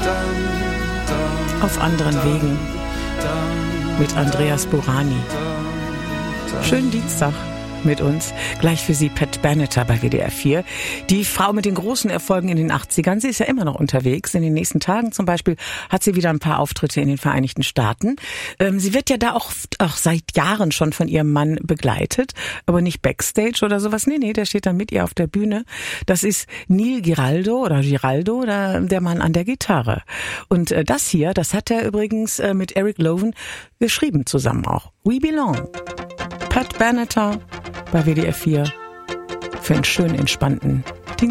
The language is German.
Auf anderen Wegen mit Andreas Burani. Schönen Dienstag mit uns. Gleich für Sie Pat Benatar bei WDR 4. Die Frau mit den großen Erfolgen in den 80ern. Sie ist ja immer noch unterwegs. In den nächsten Tagen zum Beispiel hat sie wieder ein paar Auftritte in den Vereinigten Staaten. Sie wird ja da auch seit Jahren schon von ihrem Mann begleitet. Aber nicht Backstage oder sowas. Nee, der steht dann mit ihr auf der Bühne. Das ist Neil Giraldo, der Mann an der Gitarre. Und das hier, das hat er übrigens mit Eric Lowen geschrieben zusammen auch. We Belong. Pat Benatar bei WDR 4 für einen schönen, entspannten Dienstag.